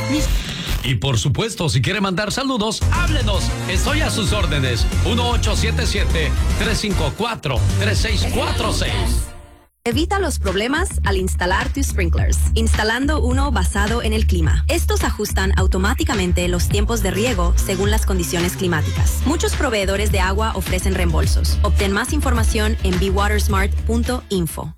Y por supuesto, si quiere mandar saludos, háblenos. Estoy a sus órdenes. 1877-354-3646. Evita los problemas al instalar tus sprinklers, instalando uno basado en el clima. Estos ajustan automáticamente los tiempos de riego según las condiciones climáticas. Muchos proveedores de agua ofrecen reembolsos. Obtén más información en bewatersmart.info.